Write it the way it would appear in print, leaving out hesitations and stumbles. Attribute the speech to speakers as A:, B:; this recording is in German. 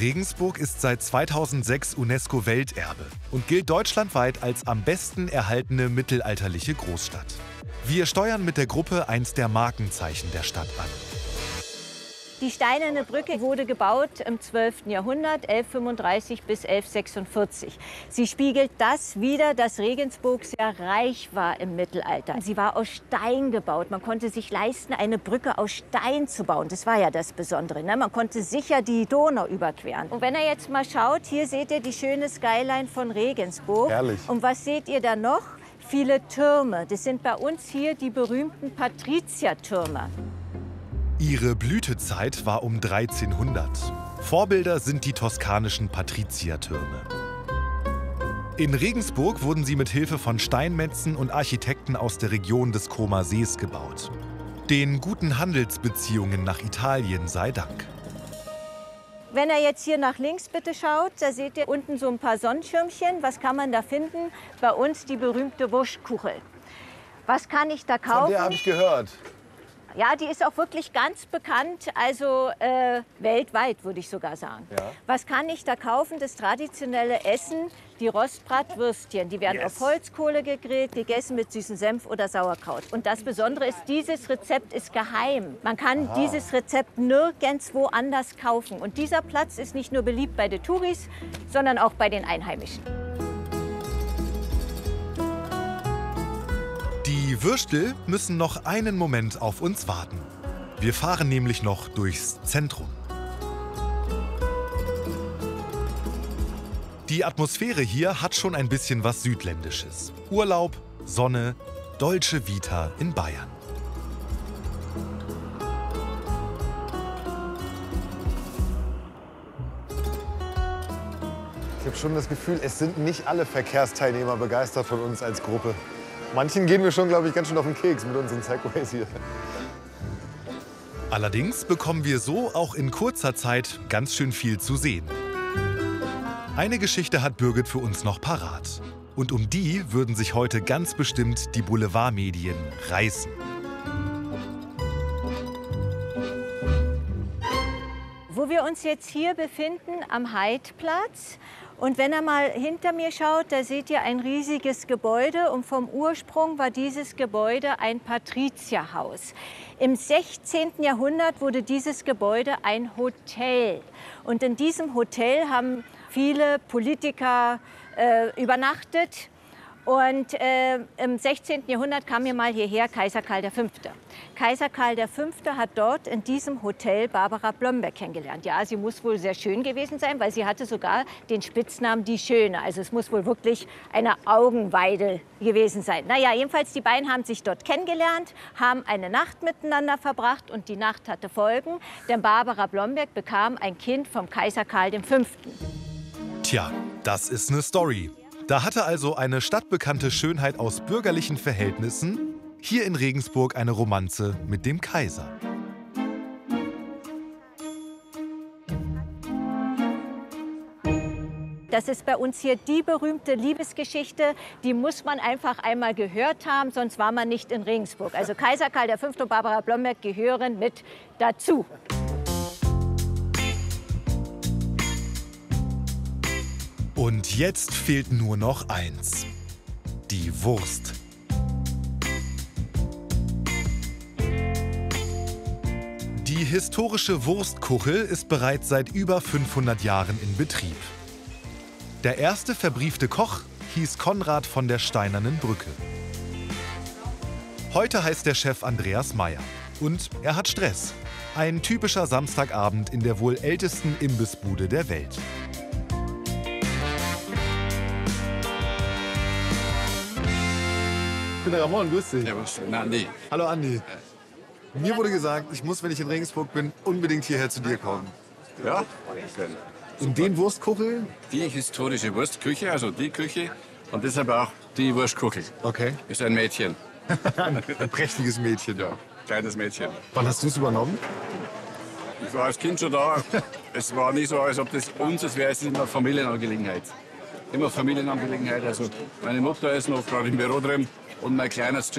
A: Regensburg ist seit 2006 UNESCO-Welterbe und gilt deutschlandweit als am besten erhaltene mittelalterliche Großstadt. Wir steuern mit der Gruppe eins der Markenzeichen der Stadt an.
B: Die Steinerne Brücke wurde gebaut im 12. Jahrhundert, 1135 bis 1146. Sie spiegelt das wider, dass Regensburg sehr reich war im Mittelalter. Sie war aus Stein gebaut. Man konnte sich leisten, eine Brücke aus Stein zu bauen. Das war ja das Besondere, ne? Man konnte sicher die Donau überqueren. Und wenn ihr jetzt mal schaut, hier seht ihr die schöne Skyline von Regensburg.
C: Herrlich.
B: Und was seht ihr da noch? Viele Türme. Das sind bei uns hier die berühmten Patriziertürme.
A: Ihre Blütezeit war um 1300. Vorbilder sind die toskanischen Patriziertürme. In Regensburg wurden sie mit Hilfe von Steinmetzen und Architekten aus der Region des Comer Sees gebaut. Den guten Handelsbeziehungen nach Italien sei Dank.
B: Wenn ihr jetzt hier nach links bitte schaut, da seht ihr unten so ein paar Sonnenschirmchen. Was kann man da finden? Bei uns die berühmte Wurstkuchel. Was kann ich da kaufen?
C: Von der habe ich gehört.
B: Ja, die ist auch wirklich ganz bekannt, also weltweit würde ich sogar sagen.
C: Ja.
B: Was kann ich da kaufen? Das traditionelle Essen, die Rostbratwürstchen. Die werden auf Holzkohle gegrillt, gegessen mit süßem Senf oder Sauerkraut. Und das Besondere ist, dieses Rezept ist geheim. Man kann dieses Rezept nirgendwo anders kaufen. Und dieser Platz ist nicht nur beliebt bei den Touris, sondern auch bei den Einheimischen.
A: Die Würstel müssen noch einen Moment auf uns warten. Wir fahren nämlich noch durchs Zentrum. Die Atmosphäre hier hat schon ein bisschen was Südländisches. Urlaub, Sonne, Dolce Vita in Bayern.
C: Ich habe schon das Gefühl, es sind nicht alle Verkehrsteilnehmer begeistert von uns als Gruppe. Manchen gehen wir schon, glaube ich, ganz schön auf den Keks mit unseren Segways hier.
A: Allerdings bekommen wir so auch in kurzer Zeit ganz schön viel zu sehen. Eine Geschichte hat Birgit für uns noch parat. Und um die würden sich heute ganz bestimmt die Boulevardmedien reißen.
B: Wo wir uns jetzt hier befinden, am Heidplatz. Und wenn ihr mal hinter mir schaut, da seht ihr ein riesiges Gebäude. Und vom Ursprung war dieses Gebäude ein Patrizierhaus. Im 16. Jahrhundert wurde dieses Gebäude ein Hotel. Und in diesem Hotel haben viele Politiker übernachtet. Und im 16. Jahrhundert kam hier mal hierher Kaiser Karl V. Kaiser Karl V. hat dort in diesem Hotel Barbara Blomberg kennengelernt. Ja, sie muss wohl sehr schön gewesen sein, weil sie hatte sogar den Spitznamen Die Schöne. Also es muss wohl wirklich eine Augenweide gewesen sein. Naja, jedenfalls die beiden haben sich dort kennengelernt, haben eine Nacht miteinander verbracht und die Nacht hatte Folgen, denn Barbara Blomberg bekam ein Kind vom Kaiser Karl V.
A: Tja, das ist eine Story. Da hatte also eine stadtbekannte Schönheit aus bürgerlichen Verhältnissen hier in Regensburg eine Romanze mit dem Kaiser.
B: Das ist bei uns hier die berühmte Liebesgeschichte, die muss man einfach einmal gehört haben, sonst war man nicht in Regensburg. Also Kaiser Karl V. und Barbara Blomberg gehören mit dazu.
A: Und jetzt fehlt nur noch eins: die Wurst. Die historische Wurstkuchel ist bereits seit über 500 Jahren in Betrieb. Der erste verbriefte Koch hieß Konrad von der Steinernen Brücke. Heute heißt der Chef Andreas Meyer. Und er hat Stress. Ein typischer Samstagabend in der wohl ältesten Imbissbude der Welt.
C: Ich bin der Ramon, grüß dich.
D: Ja, was denn? Andi.
C: Hallo Andi. Mir wurde gesagt, ich muss, wenn ich in Regensburg bin, unbedingt hierher zu dir kommen.
D: Ja,
C: In den Wurstkucheln?
D: die historische Wurstküche, also die Küche und deshalb auch die Wurstkuchel.
C: Okay.
D: Ist ein Mädchen,
C: Ein prächtiges Mädchen.
D: ja, kleines Mädchen.
C: Wann hast du es übernommen?
D: Ich war als Kind schon da. Es war nicht so, als ob das unseres wäre. Es ist immer Familienangelegenheit. Immer Familienangelegenheit. Also meine Mutter ist noch gerade im Büro drin und mein kleines